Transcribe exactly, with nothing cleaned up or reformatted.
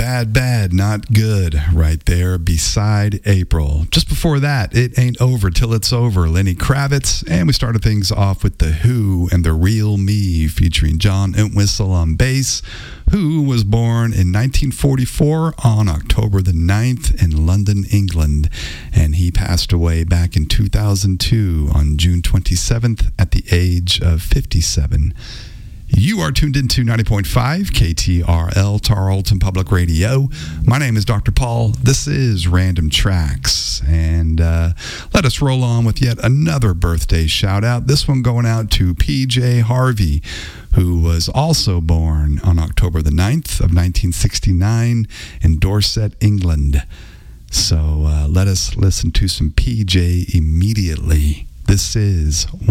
Bad, Bad, Not Good, right there beside April. Just before that, It Ain't Over Till It's Over, Lenny Kravitz. And we started things off with The Who and The Real Me, featuring John Entwistle on bass. Who was born in nineteen forty-four on October the ninth in London, England. And he passed away back in two thousand two on June twenty-seventh at the age of fifty-seven. You are tuned into ninety point five K T R L, Tarleton Public Radio. My name is Doctor Paul. This is Random Tracks. And uh, let us roll on with yet another birthday shout out. This one going out to P J Harvey, who was also born on October the ninth of nineteen sixty-nine in Dorset, England. So uh, let us listen to some P J immediately. This is